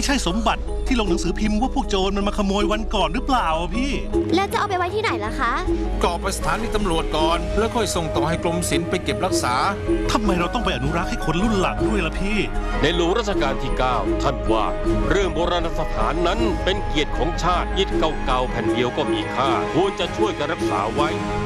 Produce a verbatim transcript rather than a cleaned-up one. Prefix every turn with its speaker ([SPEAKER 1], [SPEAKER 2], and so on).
[SPEAKER 1] ใช่สมบัติที่ลงหนังสือพิมพ์ว่าพวกโจรมันมาขโมยวันก่อนหรือเปล่าพี่
[SPEAKER 2] แล้วจะเอาไปไว้ที่ไหนล่ะคะ
[SPEAKER 3] ก็ไปสถานีตำรวจก่อนแล้วค่อยส่งต่อให้กรมศิลป์ไปเก็บรักษา
[SPEAKER 1] ทำไมเราต้องไปอนุรักษ์ให้คนรุ่นหลังด้วยล่ะพี่
[SPEAKER 4] ในหลวงรัชกาลที่เก้าท่านว่าเรื่องโบราณสถานนั้นเป็นเกียรติของชาติอิฐเก่าๆแผ่นเดียวก็มีค่าควรจะช่วยกันรักษาไว้